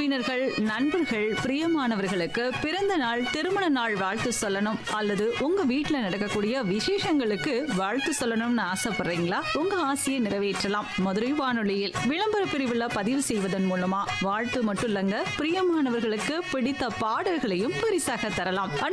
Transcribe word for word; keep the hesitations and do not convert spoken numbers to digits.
உறவினர்கள், நண்பர்கள், பிரியமானவர்களுக்கு பிறந்த நாள், திருமண நாள் வாழ்த்து சொல்லணும் அல்லது உங்க வீட்ல நடக்கக்கூடிய விசேஷங்களுக்கு வாழ்த்து சொல்லணும்னு ஆசைப்படுறீங்களா? உங்க ஆசையை நிறைவேற்றலாம். மதுரை வானொலியில் விளம்பர பிரிவுல பதிவு செய்வதன் மூலமா வாழ்த்து மட்டும் இல்லங்க, பிரியமானவர்களுக்கு பிடித்த பாடல்களையும் பரிசாக தரலாம்.